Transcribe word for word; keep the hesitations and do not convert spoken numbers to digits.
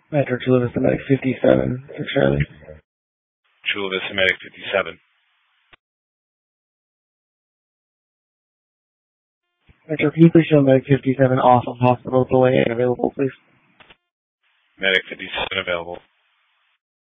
Metro Chula Vista Medic fifty-seven for Charlie. Chula Vista Medic fifty-seven. Metro, can you please show Medic fifty-seven off of hospital delay and available, please? Medic fifty-seven available.